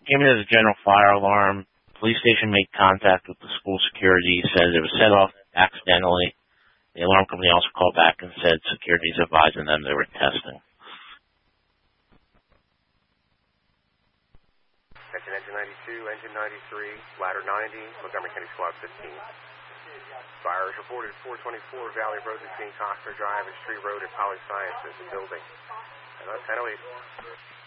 Came into the general fire alarm. Police station made contact with the school security, said it was set off accidentally. The alarm company also called back and said security is advising them they were testing. Engine 92, engine 93, ladder 90, Montgomery County Squad 15. Fire is reported 424 Valley Road between Coxner Drive and Street Road at Poly Sciences, the building. And that's 1008.